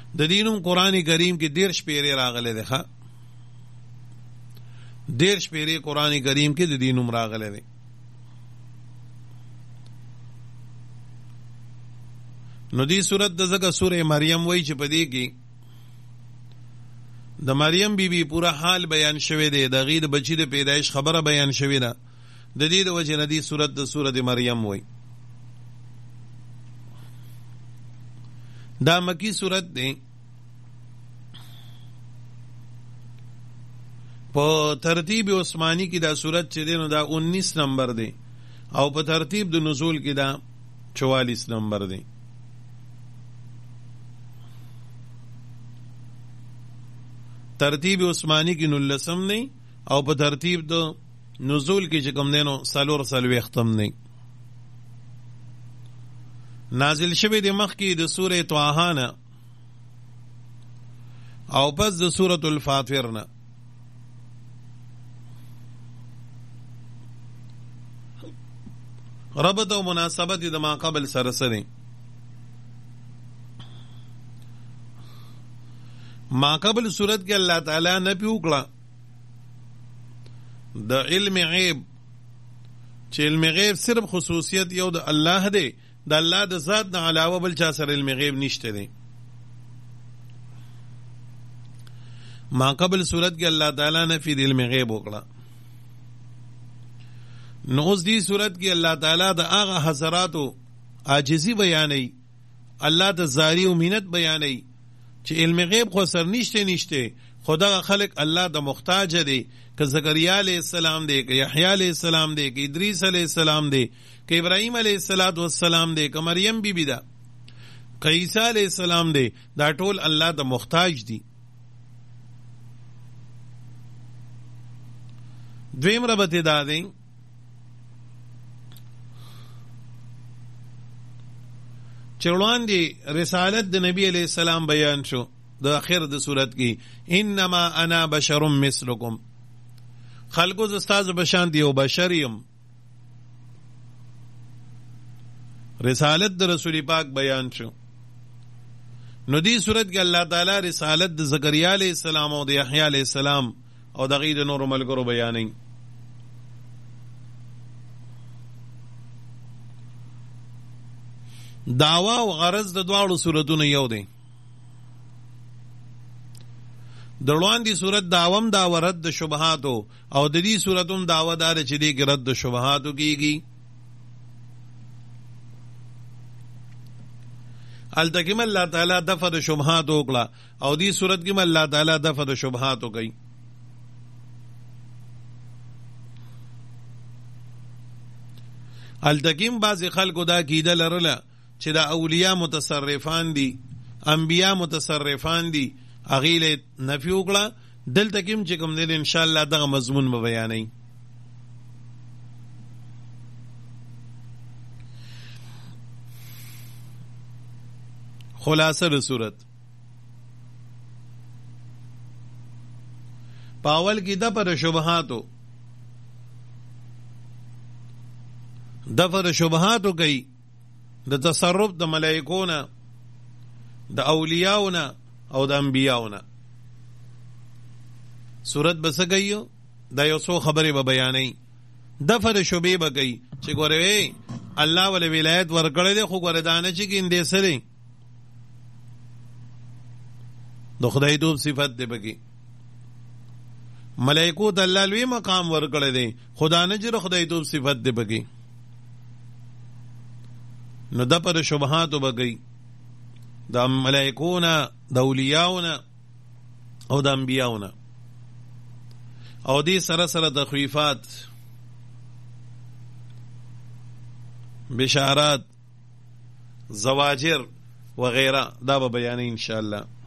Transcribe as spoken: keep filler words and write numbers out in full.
د دینم قرآن کریم کې دیرش پیری راغله ده ښه دیرش پیری قرآن کریم کې د دینم راغله ده. نو دی صورت د زګه سوره مریم وای چې پدې کې د مریم بی بی پورا حال بیان شوی دی، د غید بچی د پیدایش خبره بیان شوی ده. د دې د وجه نه دی صورت د سوره مریم وای. دا مکی صورت دی، په ترتیب عثمانی کې دا صورت چې دی نو دا انیس نمبر دی او په ترتیب د نزول کې دا چوالیس نمبر دی. ترتیب عثمانی کی نلسم نہیں او په ترتیب د نزول کی چې کوم دینو سالور سالوی ختم نہیں. نازل شوی د مخ کی د سوره طه نه او پس د سوره الفاطر نه. ربط او مناسبت د ما قبل سره سره ما قبل صورت کې الله تعالی نه پیوکړه د علم غیب چې علم غیب صرف خصوصیت یو د الله دی، د الله د ذات نه علاوه بل چا سره علم غیب نشته دی. ما قبل صورت کې الله تعالی نه فی علم غیب وکړه. نو اوس دی صورت کې الله تعالی د هغه حضراتو عاجزی بیانوي، الله د زاری او مینت بیانوي چې علم غیب خو سر نشته نشته خدا خلق الله د محتاج دی، که زکریا علیہ السلام دی، که یحیی علیہ السلام دی، که ادریس علیہ السلام دی، که ابراهیم علیہ السلام دی، که مریم بی بی دا، که عیسی علیہ السلام دی، دا ټول الله د محتاج دی. دویم ربط دا دی چروان دی رسالت د نبی علیہ السلام بیان شو د اخر د صورت کی انما انا بشر مثلکم، خلقو ز استاد بشان دی او بشریم. رسالت د رسول پاک بیان شو. نو دی صورت کې الله تعالی رسالت د زکریا علیہ السلام او د یحیی علیہ السلام او د غیر نور ملګرو بیانې. دعوا او غرض د دواړو صورتونو یو دی. د وړاندې صورت داوم دا ورد د شبهاتو او د دې صورتوم داوا دار چې دې کې رد د شبهاتو کیږي. التکم الله تعالی دفع د شبهاتو وکړه او دې صورت کې الله تعالی دفع د شبهاتو کوي. التکم بعض خلکو دا کیده لرله چې دا اولیاء متصرفان دي، انبیاء متصرفان دي، اغیله نفی وکړه. دلته کوم چې کوم دل ان شاء الله دغه مضمون به بیانې. خلاصه د صورت پاول کی د پر شبهاتو د پر شبهاتو کوي د تصرف د ملائکونه، د اولیاءونه او د انبیاءونه. صورت بس گئی دا یو څو خبرې به بیانې. دفر شبهه به کوي چې ګوره الله ول ولایت ورکړی دی خو ګوره دانه چې ګندې سره د خدای دوب صفت دی بګي. ملائکو د الله لوی مقام ورکړی دی خدا نه جره خدای دوب صفت دی بګي. نو د پر شبهات وبګي د ملائکونا، د اولیاءونا او د انبیاءونا. او دې سره سره تخویفات، بشارات، زواجر وغیرہ دا به بیانې ان شاء الله.